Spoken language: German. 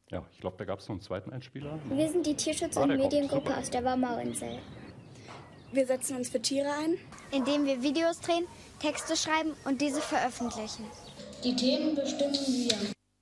Ja, ich glaube, da gab es noch einen zweiten Einspieler. Wir sind die Tierschutz- und Mediengruppe aus der Warmauinsel. Wir setzen uns für Tiere ein, indem wir Videos drehen, Texte schreiben und diese veröffentlichen. Die Themen bestimmen wir.